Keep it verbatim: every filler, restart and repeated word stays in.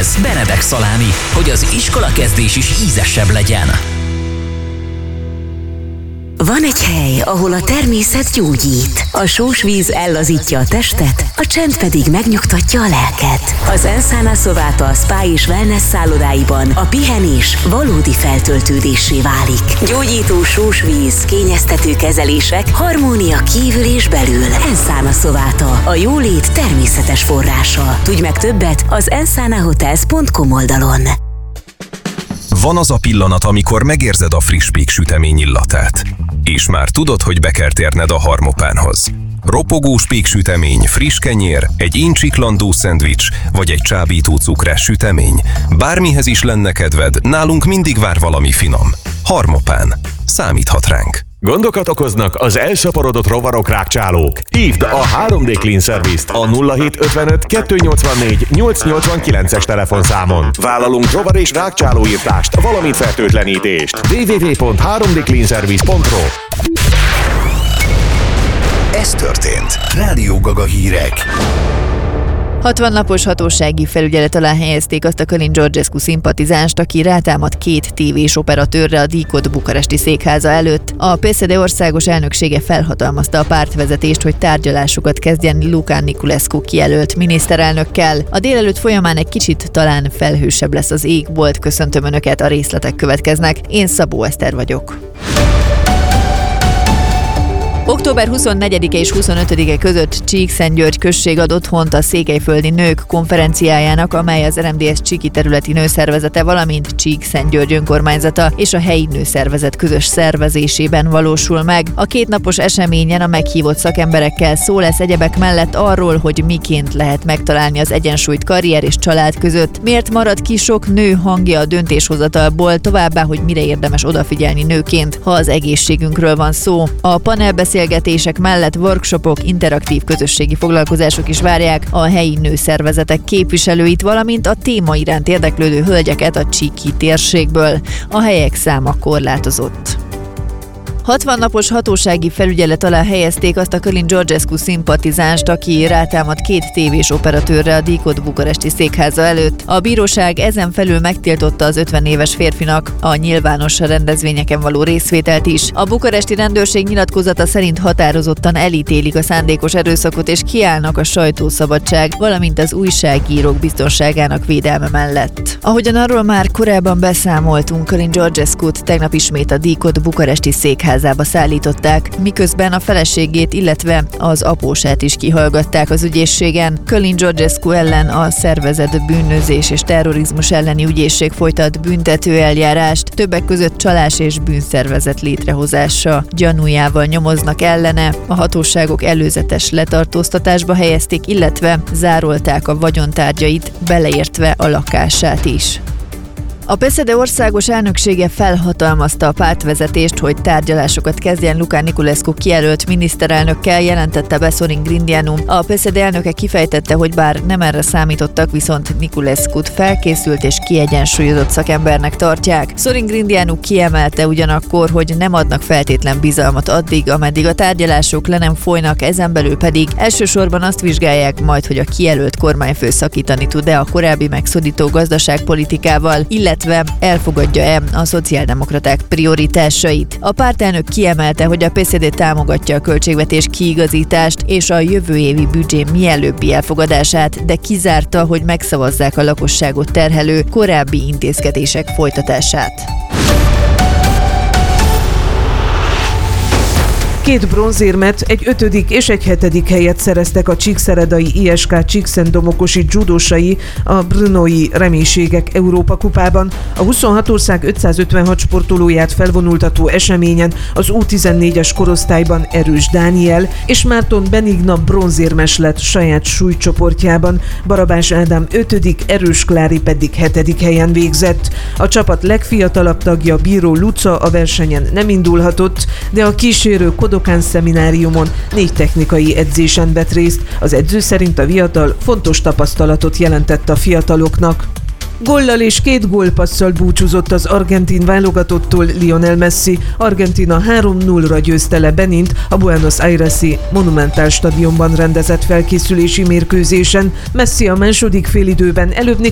Ez Benedek szalámi, hogy az iskola kezdés is ízesebb legyen. Van egy hely, ahol a természet gyógyít. A sós víz ellazítja a testet, a csend pedig megnyugtatja a lelket. Az Ensana Sovata Spa és Wellness szállodáiban a pihenés valódi feltöltődéssé válik. Gyógyító sós víz, kényeztető kezelések, harmónia kívül és belül. Ensana Sovata, a jólét természetes forrása. Tudj meg többet az ensana hotels pont com oldalon. Van az a pillanat, amikor megérzed a friss pék sütemény illatát. És már tudod, hogy be kell térned a Harmopánhoz. Ropogós péksütemény, friss kenyér, egy incsiklandó szendvics, vagy egy csábító cukrás sütemény. Bármihez is lenne kedved, nálunk mindig vár valami finom. Harmopán. Számíthat ránk. Gondokat okoznak az elszaporodott rovarok, rágcsálók. Hívd a három dé Clean Service-t a nulla hét ötvenöt kettőnyolcvannégy nyolcszáznyolcvankilences telefonszámon. Vállalunk rovar- és rágcsálóírtást, valamint fertőtlenítést. double-u double-u double-u pont három d clean service pont r o Ez történt. Rádió Gaga hírek. hatvan napos hatósági felügyelet alá helyezték azt a Călin Georgescu szimpatizánst, aki rátámadt két tévés operatőrre a Díkod bukaresti székháza előtt. A pé es zé dé országos elnöksége felhatalmazta a pártvezetést, hogy tárgyalásokat kezdjen Lucan Niculescu kijelölt miniszterelnökkel. A délelőtt folyamán egy kicsit talán felhősebb lesz az égbolt. Köszöntöm Önöket, a részletek következnek. Én Szabó Eszter vagyok. október huszonnegyedike és huszonötödike között Csíkszentgyörgy község ad otthont a székelyföldi nők konferenciájának, amely az er em dé es Csíki területi nőszervezete, valamint Csíkszentgyörgy önkormányzata és a helyi nőszervezet közös szervezésében valósul meg. A kétnapos eseményen a meghívott szakemberekkel szó lesz egyebek mellett arról, hogy miként lehet megtalálni az egyensúlyt karrier és család között, miért marad ki sok nő hangja a döntéshozatalból, továbbá, hogy mire érdemes odafigyelni nőként, ha az egészségünkről van szó. A panelbeszélgetés Beszélgetések mellett workshopok, interaktív közösségi foglalkozások is várják a helyi nőszervezetek képviselőit, valamint a téma iránt érdeklődő hölgyeket a csíki térségből. A helyek száma korlátozott. hatvan napos hatósági felügyelet alá helyezték azt a Călin Georgescu szimpatizánst, aki rátámadt két tévés operatőrre a Díkod bukaresti székháza előtt. A bíróság ezen felül megtiltotta az ötven éves férfinak a nyilvános rendezvényeken való részvételt is. A bukaresti rendőrség nyilatkozata szerint határozottan elítélik a szándékos erőszakot és kiállnak a sajtószabadság, valamint az újságírók biztonságának védelme mellett. Ahogyan arról már korábban beszámoltunk, Călin Georgescut tegnap ismét a Díkod bukaresti székháza házába szállították, miközben a feleségét, illetve az apósát is kihallgatták az ügyészségen. Călin Georgescu ellen a szervezett bűnözés és terrorizmus elleni ügyészség folytat büntető eljárást, többek között csalás és bűnszervezet létrehozása gyanújával nyomoznak ellene. A hatóságok előzetes letartóztatásba helyezték, illetve zárolták a vagyontárgyait, beleértve a lakását is. A pé es zé dé országos elnöksége felhatalmazta a pártvezetést, hogy tárgyalásokat kezdjen Lucan Niculescu kijelölt miniszterelnökkel, jelentette be Sorin Grindeanu. A pé es zé dé elnöke kifejtette, hogy bár nem erre számítottak, viszont Niculescut felkészült és kiegyensúlyozott szakembernek tartják. Sorin Grindeanu kiemelte ugyanakkor, hogy nem adnak feltétlen bizalmat addig, ameddig a tárgyalások le nem folynak, ezen belül pedig elsősorban azt vizsgálják majd, hogy a kijelölt kormányfő szakítani tud-e a korábbi megszorító gazdaságpolitikával, illetve elfogadja-e a szociáldemokraták prioritásait. A pártelnök kiemelte, hogy a pé es zé dé támogatja a költségvetés kiigazítást és a jövő évi büdzsé mielőbbi elfogadását, de kizárta, hogy megszavazzák a lakosságot terhelő korábbi intézkedések folytatását. Két bronzérmet, egy ötödik és egy hetedik helyet szereztek a csíkszeredai i es ká Csíkszentdomokosi dzsudósai a Brnói Reménységek Európa kupában. A huszonhat ország ötszázötvenhat sportolóját felvonultató eseményen az U tizennégyes korosztályban Erős Dániel és Márton Benigna bronzérmes lett saját súlycsoportjában, Barabás Ádám ötödik, Erős Klári pedig hetedik helyen végzett. A csapat legfiatalabb tagja, Bíró Luca a versenyen nem indulhatott, de a kísérő Kodokán szemináriumon négy technikai edzésen vett részt. Az edző szerint a fiatal fontos tapasztalatot jelentett a fiataloknak. Góllal és két gólpasszal búcsúzott az argentin válogatottól Lionel Messi. Argentina három nullra győzte le Benint a Buenos Aires-i Monumental stadionban rendezett felkészülési mérkőzésen. Messi a második félidőben előbb